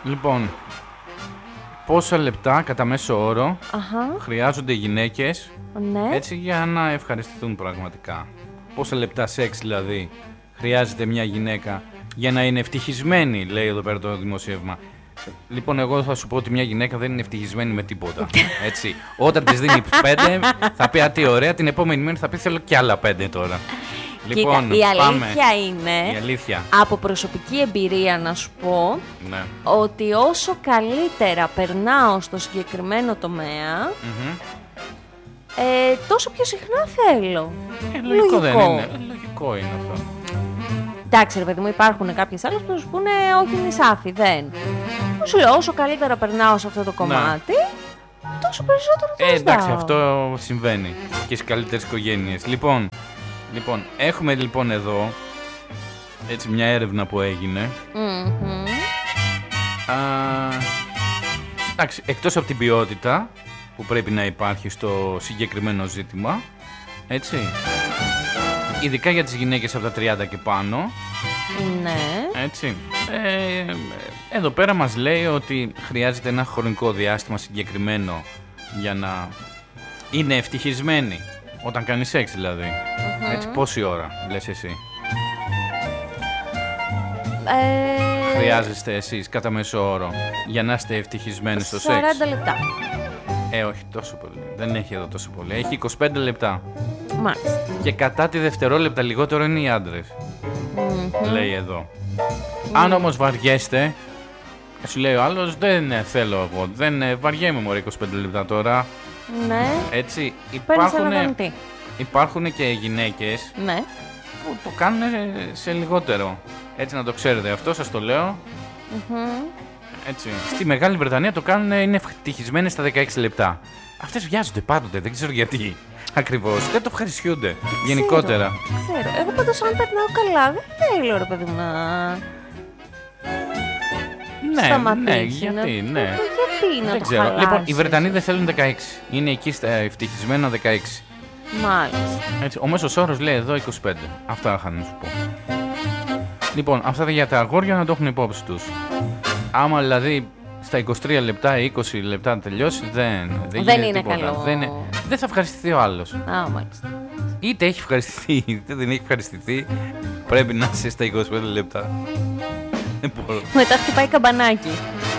Λοιπόν, πόσα λεπτά κατά μέσο όρο χρειάζονται οι γυναίκες έτσι για να ευχαριστηθούν πραγματικά? Πόσα λεπτά σεξ δηλαδή χρειάζεται μια γυναίκα για να είναι ευτυχισμένη, λέει εδώ πέρα το δημοσίευμα. Λοιπόν, εγώ θα σου πω ότι μια γυναίκα δεν είναι ευτυχισμένη με τίποτα. Έτσι. Όταν της δίνει 5, θα πει τι ωραία, την επόμενη μέρα θα πει θέλω κι άλλα 5 τώρα. Λοιπόν, κοίτα, η αλήθεια είναι, η αλήθεια. Από προσωπική εμπειρία να σου πω, ότι όσο καλύτερα περνάω στο συγκεκριμένο τομέα, τόσο πιο συχνά θέλω. Λογικό δεν είναι? Λογικό είναι αυτό. Εντάξει ρε παιδί μου, υπάρχουν κάποιες άλλες που θα σου πούνε όχι νησάφι, δεν. Σου λέω, όσο καλύτερα περνάω σε αυτό το κομμάτι, τόσο περισσότερο θα ζητάω. Εντάξει, αυτό συμβαίνει και στις καλύτερες οικογένειες. Λοιπόν, έχουμε λοιπόν εδώ έτσι μια έρευνα που έγινε. Εντάξει, εκτός από την ποιότητα που πρέπει να υπάρχει στο συγκεκριμένο ζήτημα, έτσι, ειδικά για τις γυναίκες από τα 30 και πάνω. Ναι. Έτσι. Εδώ πέρα μας λέει ότι χρειάζεται ένα χρονικό διάστημα συγκεκριμένο για να είναι ευτυχισμένη όταν κάνει σεξ δηλαδή. Έτσι, πόση ώρα λες εσύ? Χρειάζεστε εσείς κατά μέσο όρο για να είστε ευτυχισμένοι στο σεξ? 40 λεπτά. Όχι τόσο πολύ. Δεν έχει εδώ τόσο πολύ. Έχει 25 λεπτά. Μάλιστα. Και κατά τη δευτερόλεπτα λιγότερο είναι οι άντρες. Λέει εδώ. Αν όμως βαριέστε, σου λέει ο άλλος, δεν θέλω εγώ. Δεν βαριέμαι μωρέ 25 λεπτά τώρα. Ναι. Έτσι, υπάρχουν και γυναίκες που το κάνουν σε λιγότερο. Έτσι να το ξέρετε, αυτό σας το λέω. Έτσι. Στη Μεγάλη Βρετανία το κάνουν, είναι ευτυχισμένες στα 16 λεπτά. Αυτές βιάζονται πάντοτε, δεν ξέρω γιατί. Ακριβώς, δεν το ευχαριστιούνται γενικότερα. Ξέρω. Εγώ πάντως αν περνάω καλά, δεν θέλω ρε παιδί μου να... Ναι, γιατί, ναι. Γιατί να δεν το ξέρω. χαλάσεις? Λοιπόν, οι Βρετανοί δεν θέλουν 16. Είναι εκεί στα ευτυχισμένα 16. Μάλιστα. Έτσι, ο μέσος όρος λέει εδώ 25. Αυτά είχα να σου πω. Λοιπόν, αυτά για τα αγόρια να το έχουν υπόψη τους. Άμα δηλαδή στα 23 λεπτά ή 20 λεπτά να τελειώσει, δεν είναι τίποτα. Καλό. Δεν θα ευχαριστηθεί ο άλλος. Μάλιστα. Είτε έχει ευχαριστηθεί, είτε δεν έχει ευχαριστηθεί, πρέπει να είσαι στα 25 λεπτά. Μετά χτυπάει καμπανάκι.